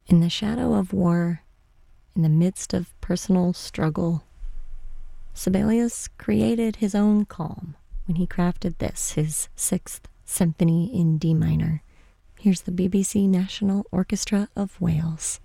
In the shadow of war, in the midst of personal struggle, Sibelius created his own calm when he crafted this, his Sixth Symphony in D minor. Here's the BBC National Orchestra of Wales.